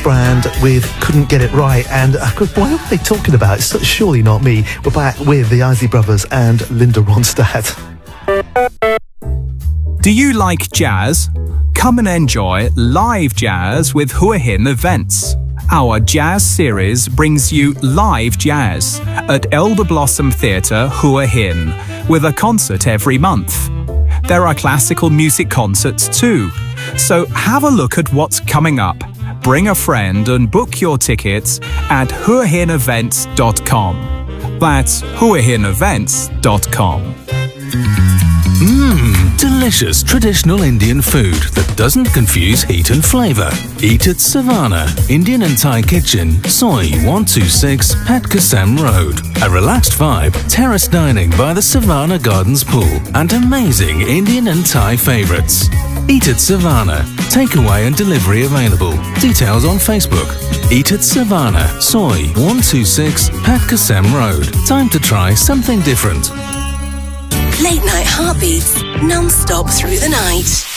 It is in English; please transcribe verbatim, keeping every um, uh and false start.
Brand with Couldn't Get It Right. And uh, why are they talking about? It's surely not me. We're back with the Isley Brothers and Linda Ronstadt. Do you like jazz? Come and enjoy live jazz with Hua Hin Events. Our jazz series brings you live jazz at Elder Blossom Theatre, Hua Hin, with a concert every month. There are classical music concerts too, so have a look at what's coming up. Bring a friend and book your tickets at hua hin events dot com. That's hua hin events dot com. Mmm, delicious traditional Indian food that doesn't confuse heat and flavour. Eat at Savannah, Indian and Thai Kitchen, Soi one two six, Pat Kasem Road. A relaxed vibe, terrace dining by the Savannah Gardens pool, and amazing Indian and Thai favourites. Eat at Savannah. Takeaway and delivery available. Details on Facebook. Eat at Savannah, Soi one two six, Pat Kasem Road. Time to try something different. Late night heartbeats, non-stop through the night.